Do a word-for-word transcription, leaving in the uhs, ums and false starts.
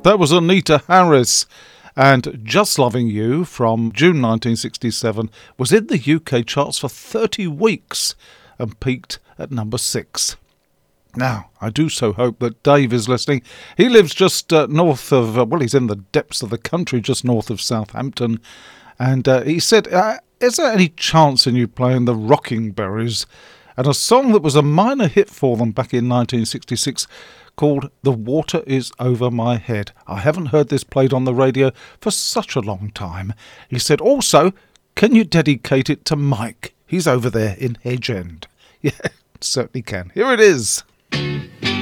That was Anita Harris. And Just Loving You from June nineteen sixty-seven was in the U K charts for thirty weeks and peaked at number six. Now, I do so hope that Dave is listening. He lives just uh, north of, uh, well, he's in the depths of the country, just north of Southampton. And uh, he said, uh, is there any chance in you playing the Rocking Berries? And a song that was a minor hit for them back in nineteen sixty-six called The Water Is Over My Head. I haven't heard this played on the radio for such a long time. He said, also, can you dedicate it to Mike? He's over there in Hedge End. Yeah, certainly can. Here it is.